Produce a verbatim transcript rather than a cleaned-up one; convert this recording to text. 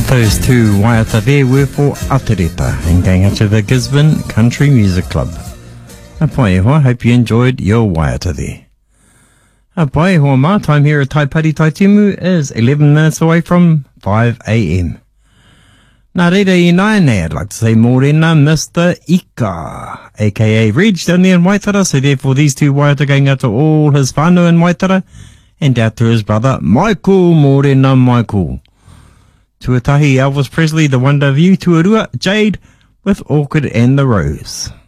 Those two waiata there were for Atereta and going out to the Gisborne Country Music Club. A pai hoa, hope you enjoyed your waiata there. A pai hoa, my time here at Taipari Taitimu is eleven minutes away from five a m. Nā reira I nai nei, I'd like to say mōrena Mister Ika, aka Reg down there in Waitara, so therefore these two waiata going out to all his whānau in Waitara, and out to his brother Michael, mōrena Michael. Tuatahi Elvis Presley, The Wonder View, Tuarua, Jade, with Orchid and the Rose.